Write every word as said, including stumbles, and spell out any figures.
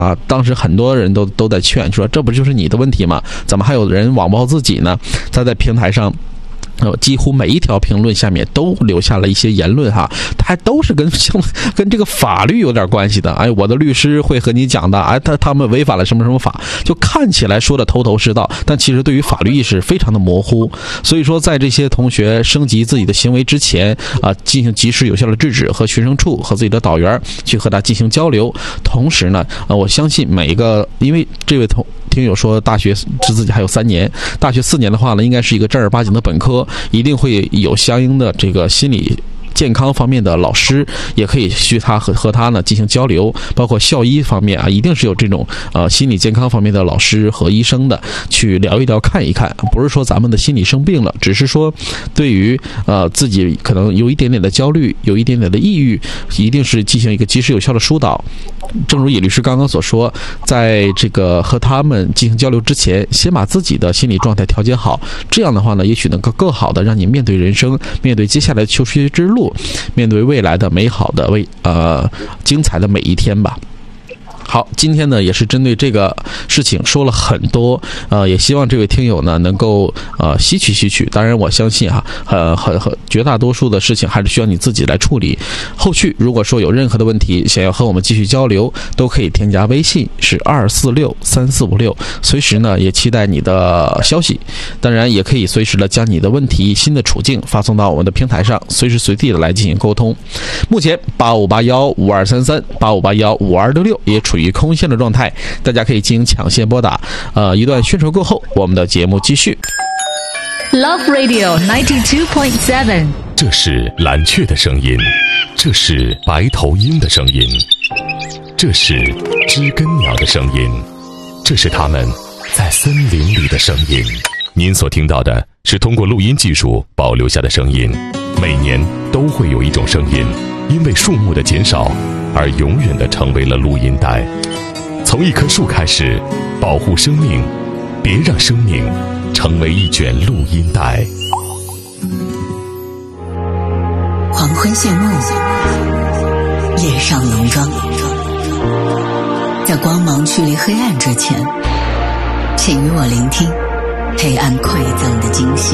啊，当时很多人都都在劝说，这不就是你的问题吗？怎么还有人网暴自己呢？他在平台上呃，几乎每一条评论下面都留下了一些言论哈，它都是跟跟这个法律有点关系的。哎，我的律师会和你讲的，哎，他他们违反了什么什么法，就看起来说的头头是道，但其实对于法律意识非常的模糊。所以说，在这些同学升级自己的行为之前啊，进行及时有效的制止，和学生处和自己的导员去和他进行交流。同时呢，呃，我相信每一个，因为这位同听友说大学至自己还有三年，大学四年的话呢，应该是一个正儿八经的本科，一定会有相应的这个心理健康方面的老师，也可以去他和和他呢进行交流，包括校医方面啊，一定是有这种呃心理健康方面的老师和医生的去聊一聊看一看，不是说咱们的心理生病了，只是说对于呃自己可能有一点点的焦虑，有一点点的抑郁，一定是进行一个及时有效的疏导。正如野律师刚刚所说，在这个和他们进行交流之前，先把自己的心理状态调节好，这样的话呢，也许能够更好的让你面对人生，面对接下来的求学之路，面对未来的美好的为呃精彩的每一天吧。好，今天呢也是针对这个事情说了很多，呃，也希望这位听友呢能够呃吸取吸取。当然，我相信哈，呃，很很绝大多数的事情还是需要你自己来处理。后续如果说有任何的问题，想要和我们继续交流，都可以添加微信是二四六三四五六，随时呢也期待你的消息。当然，也可以随时的将你的问题、新的处境发送到我们的平台上，随时随地的来进行沟通。目前八五八幺五二三三、八五八幺五二六六也处于空线的状态，大家可以进行抢线拨打。呃，一段宣传过后，我们的节目继续。 Love Radio ninety-two point seven， 这是蓝雀的声音，这是白头鹰的声音，这是知更鸟的声音，这是它们在森林里的声音。您所听到的是通过录音技术保留下的声音。每年都会有一种声音，因为树木的减少而永远地成为了录音带。从一棵树开始，保护生命，别让生命成为一卷录音带。 黄昏谢幕，夜上浓妆，在光芒驱离黑暗之前，请与我聆听黑暗馈赠的惊喜。